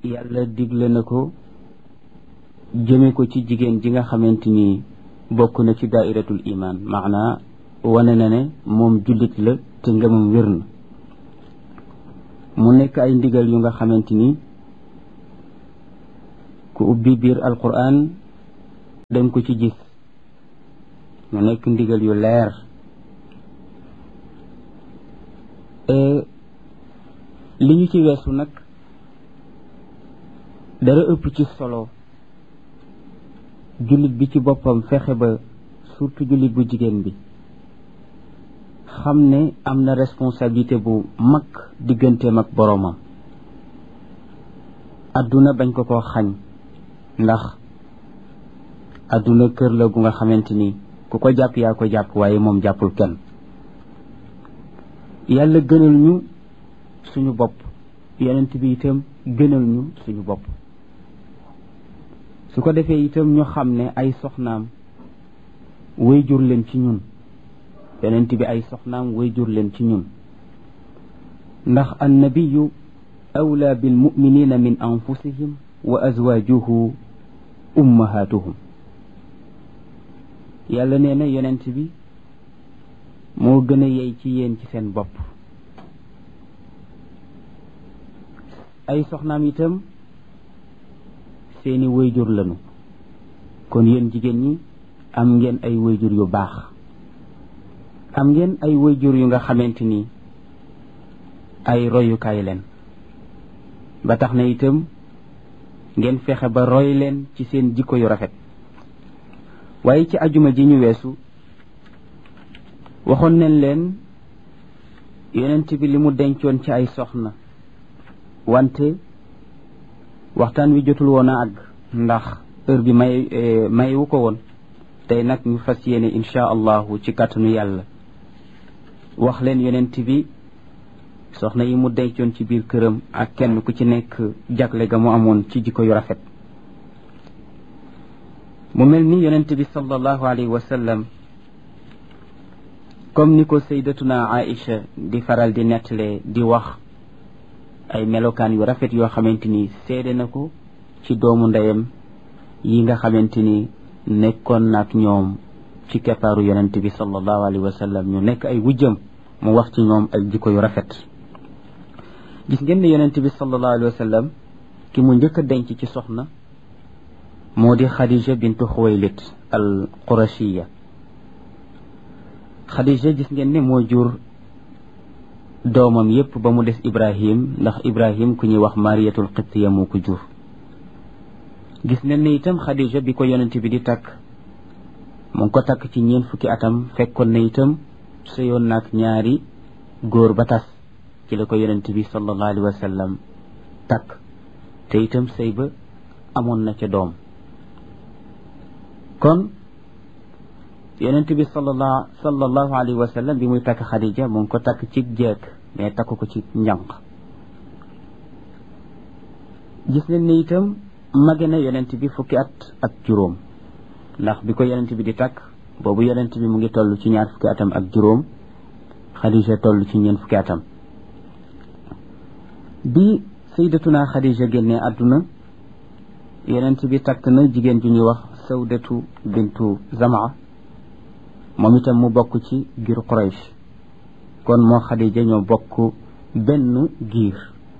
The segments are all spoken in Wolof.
yàlla digle na ko jëme ko ci jigéen ji nga xamante ni bokk na ci daairatul iman maanaa wane na ne moom jullit la te ngëmam wér na mu nekk ay ndigal yu nga xamante ni ku ubbi biir alquran dem ko ci gis mu nekk ndigal yu leer li ñu ci weesu nag dara ëpp ci solo jullit bi ci boppam fexe ba surtout jullit bu jigéen bi xam ne am na responsabilité bu mag digganteem ak boroomam adduna bañ ko koo xañ ndax adduna kër la gu nga xamante ni ku ko jàpp yaa ko jàpp waaye moom jàppul kenn yàlla gënal ñu suñu bopp yonent bi itam gënal ñu suñu bopp su ko defee itam ñu xam ne ay soxnaam way jur leen ci ñun yonent bi ay soxnaam way jur leen ci ñun ndax annabiyu awla bil muminina min anfusihim wa azwajuhu ummahatuhum yàlla nee na yonent bi moo gën a yey ci yéen ci seen bopp ay soxnaam itam seeni wayjur lañu kon yéen jigéen ñi am ngeen ay wayjur yu baax am ngeen ay wayjur yu nga xamante ni ay royukaay leen ba tax na itam ngeen fexe ba roy leen ci seen jikko yu rafet waaye ci ajuma ji ñu weesu waxoon nañ leen yonent bi li mu dencoon ci ay soxna wante waxtaan wi jotul woon a àgg ndax heure bi mayewu ko woon tey nag ñu fas yéene insha allahu ci kàttanu yàlla wax leen yonent bi soxna yi mu dencoon ci biir këram ak kenn ku ci nekk jagle ga mu amoon ci jikko yu rafet mu mel ni yonent bi sallallahu alayhi wa sallam comme ni ko sayyidatuna Aïcha di faral di nettalee di wax ay melokaan yu rafet yoo xamante ni seede na ko ci doomu ndeyam yi nga xamante ni nekkoon naak ñoom ci keppaaru yonent bi sallallahu alayhi wa sallam ñu nekk ay wujjam mu wax ci ñoom ay jikko yu rafet gis ngeen ne yonent bi sallallahu alayhi wa sallam ki mu njëkk a denc ci soxna moo di Khadija bintu Xuwaylid al Qurashiya Khadija gis ngeen ne moo jur doomam yépp ba mu des Ibrahim ndax Ibrahim ku ñuy wax Mariyatul Qibtiya moo ko jur gis ngeen ne itam Khadija bi ko yonent bi di takk mu ngi ko takk ci 4 fukki atam fekkoon na itam sëyoon naak ñaari góor ba tas ci la ko yonent bi sallallahu alayhi wa sallam takk te itam sëy ba amoon na ca doom kon yonent bi sallallahu alayhi wa sallam bi muy takk Khadija mu ngi ko takk ci jekk mais takk ko ci njànq gis nañ ne itam mage na yonent bi fukki at ak juróom ndax bi ko yonent bi di takk boobu yonent bi mu ngi toll ci 2 fukki atam ak juróom Khadija toll ci 4 fukki atam bi sayyidatuna Khadija génnee àdduna yonent bi takk na jigéen ju ñuy wax Sawdatu bintu Zamaa moom itam mu bokk ci giir Quraysh kon moo Khadija ñoo bokk benn giir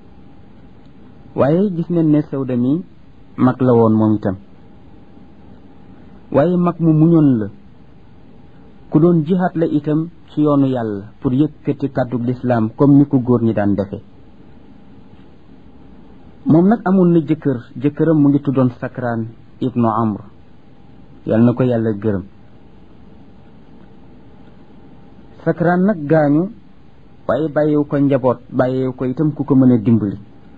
waaye gis nañ ne Sawda mi mag la woon moom itam waaye mag mu muñoon la ku doon jihaat la itam ci yoonu yàlla pour yëkkati kàddu lislaam comme ni ko góor ñi daan defe moom nag amoon na jëkkëram mu ngi tuddoon Sakraan ibnu Amr yal na ko yàlla gërëm Sakraan nag gaañu waaye bàyyiwu ko njaboot bàyyiwu ko itam ku ko mën a dimbali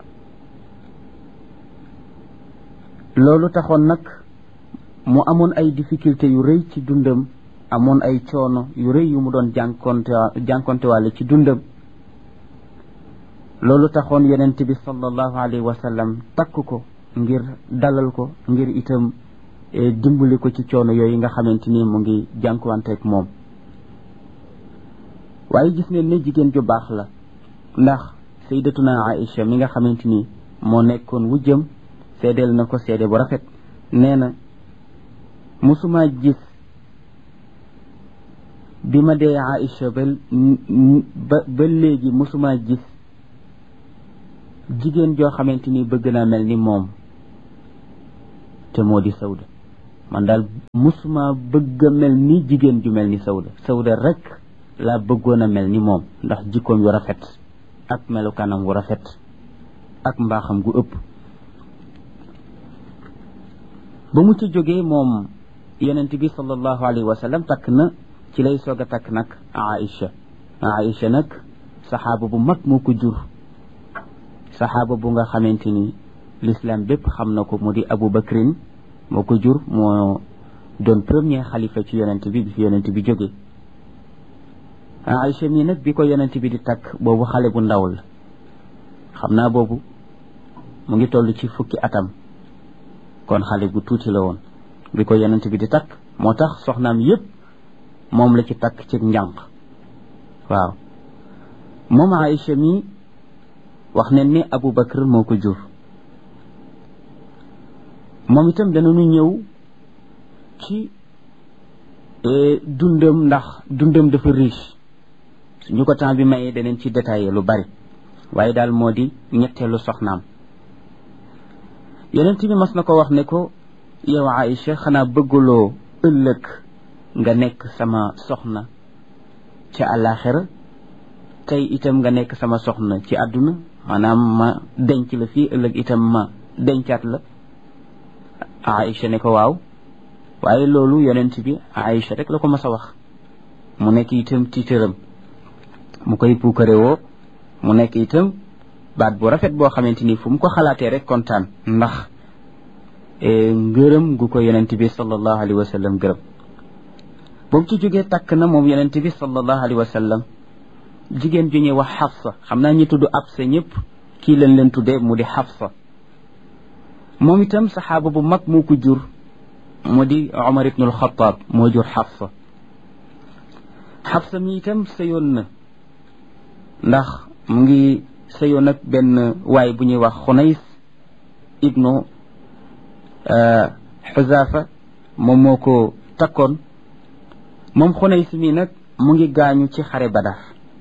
loolu taxoon nag mu amoon ay difficulté yu rëy ci dundam amoon ay coono yu rëy yu mu doon jànkonte wàlle ci dundam loolu taxoon yonent bi sallallahu alayhi wa sallam takk ko ngir dalal ko ngir itam dimbali ko ci coono yooyu nga xamante ni mu ngi jànkuwanteeg moom waaye gis ngeen ne jigéen ju baax la ndax sayyidatuna Aïcha mi nga xamante ni moo nekkoon wujjam seedeel na ko seede bu rafet nee na musuma gis bi ma dee Aïcha ba léegi musuma gis jigéen joo xamante ni bëgg naa mel ni moom te moo di Sawda man daal musuma bëgg a mel ni jigéen ju mel ni Sawda rek laa bëggoon a mel ni moom ndax jikkoom yu rafet ak melukaanam wu rafet ak mbaaxam gu ëpp. ba mu ci jógee moom yonent bi sallallahu alayhi wa sallam takk na ci lay soog a takk nag Aïcha nag saxaaba bu mag moo ko jur, saxaaba bu nga xamante ni l'islam bépp xam na ko mu di Abu Bakrin moo ko jur, moo doon premier xalifa ci yonent bi fi yonent bi jóge. Aïcha mii nag bi ko yonent bi di takk boobu xale bu ndaw la, xam naa boobu mu ngi toll ci fukki atam, kon xale bu tuuti la woon bi ko yonent bi di takk. moo tax soxnaam yépp moom la ci takk ci njànq. waaw moom Aïcha mii wax ne ni Abu Bakr moo ko jur. moom itam danañu ñëw ci dundam ndax dundam dafa riche, suñu ko temps bi mayee daneen ci détaillé lu bari, waaye daal moo di ñetteelu soxnaam. yonent bi mas na ko wax ne ko yow Aïcha xanaa bëgguloo ëllëg nga nekk sama soxna ci àllaaxira, tey itam nga nekk sama soxna ci àdduna, maanaam ma denc la fii ëllëg itam ma dencaat la. Aïcha ne ko waaw, waaye loolu yonent bi Aïcha rek la ko mas a wax, mu nekk itam tiitëram, mu koy puukare woo, mu nekk itam baat bu rafet boo xamante ni fu mu ko xalaatee rek kontaan ndax ngërëm gu ko yonent bi sallallahu alayhi wa sallam gërëm. boobu ci jógee takk na moom yonent bi sallallahu alayhi wa sallam jigéen ju ñuy wax Xafsa, xam naa ñi tudd Absa ñëpp kii leen leen tuddee mu di Xafsa. moom itam saxaaba bu mag moo ko jur, mu di Omar ibnul Xataab moo jur Xafsa. Xafsa mi itam sëyoon na, ndax mu ngi sëyoon ak benn waay bu ñuy wax Xunays ibnu Xuzaafa, moom moo ko takkoon. moom Xunays mi nag mu ngi gaañu ci xare Badar,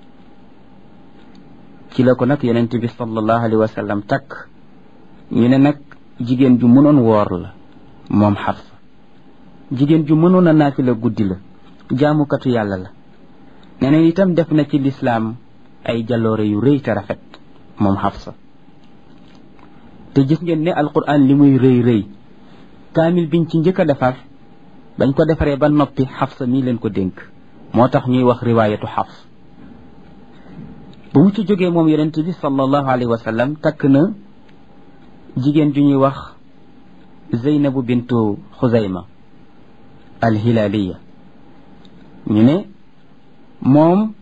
ci la ko nag yonent bi sallallahu alayhi wa sallam takk. ñu ne nag jigéen ju mënoon woor la moom Xafsa, jigéen ju mënoon a naafila guddi la, jaamukatu yàlla la. neneen itam def na ci lislaam ay jaloore yu rëy te rafet moom Xafsa. te gis ngeen ne alquran li muy rëy rëy, kaamil biñ ci njëkk a defar bañ ko defaree ba noppi Xafsa mii leen ko dénk, moo tax ñuy wax riwaayatu Xafs. bu mu ci jógee moom yonent bi sallallahu alayhi wa sallam takk na jigéen ju ñuy wax Zeynabu bintu Xuzayma al-Hilaaliya. ñu ne moom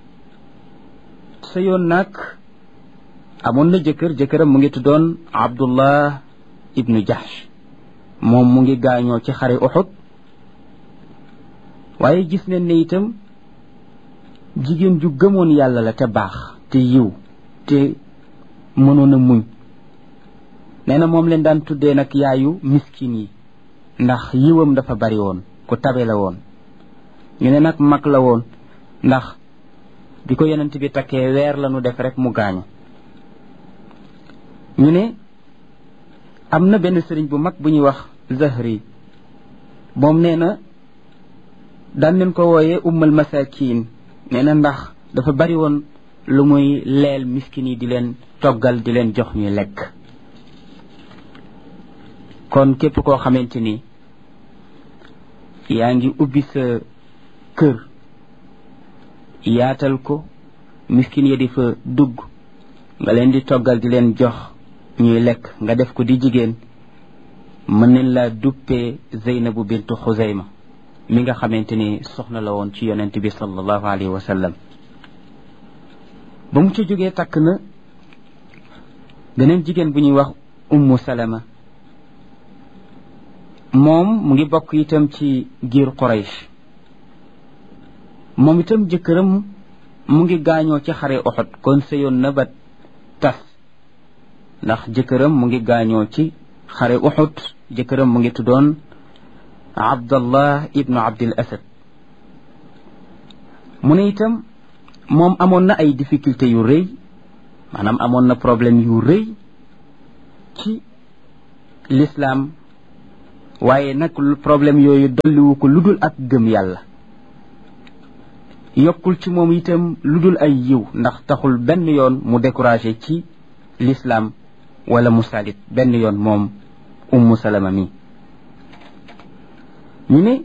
sëyoon nag amoon na jëkkëram mu ngi tuddoon Abdullah ibnu Jahsh, moom mu ngi gaañoo ci xare Uhud. waaye gis nañ ne itam jigéen ju gëmoon yàlla la te baax te yiw te mënoon a muñ. nee na moom leen daan tuddee nag yaayu miskin yi ndax yiwam dafa bari woon, ku tabe la woon. ñu ne nag mag la woon ndax bi ko yonent bi takkee weer la nu def rek mu gaañu. ñu ne am na benn sëriñ bu mag bu ñuy wax Zahri, moom nee na daan leen ko wooyee ummal masakin. nee na ndax dafa bari woon lu muy leel miskin yi di leen toggal di leen jox ñuy lekk. kon képp koo xamante ni yaa ngi ubbi sa kër yaatal ko, miskin ya di fa dugg, nga leen di toggal di leen jox ñuy lekk, nga def ko di jigéen, mën nañ laa duppee Zeynabu bintu Xuzayma mi nga xamante ni soxna la woon ci yonent bi sallallahu alayhi wa sallam. ba mu ca jógee takk na beneen jigéen bu ñuy wax Ummu Salama. moom mu ngi bokk itam ci giir Quraysh. moom itam jëkkëram mu ngi gaañoo ci xare Uhud, kon sëyoon na ba tas. ndax jëkkëram mu ngi gaañoo ci xare Uhud jëkkëram mu ngi tuddoon Abdallah ibnu Abdil Asad mu ne itam moom amoon na ay difficultés yu rëy maanaam amoon na problème yu rëy ci l'islam waaye nag problème yooyu dolliwu ko lu dul ak gëm yàlla yokkul ci moom itam lu dul ay yiw ndax taxul benn yoon mu découragé ci l'islam wala mu salit benn yoon moom Ummu Salama mi ñu ne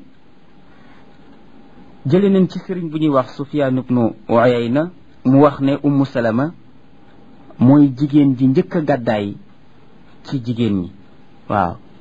jële nañ ci sëriñ bu ñuy wax Sufyaan ibnu Uyayna mu wax ne Ummu Salama mooy jigéen ji njëkk a gàddaay ci jigéen ñi waaw